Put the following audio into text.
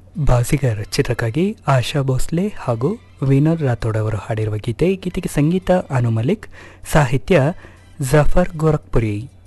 ಬಾಜಿಗರ್ ಚಿತ್ರಕ್ಕಾಗಿ ಆಶಾ ಭೋಸ್ಲೆ ಹಾಗೂ ವಿನೋದ್ ರಾಥೋಡ್ ಅವರು ಹಾಡಿರುವ ಗೀತೆ. ಗೀತೆಗೆ ಸಂಗೀತ ಅನು ಮಲಿಕ್, ಸಾಹಿತ್ಯ ಜಫರ್ ಗೋರಖ್ಪುರಿ.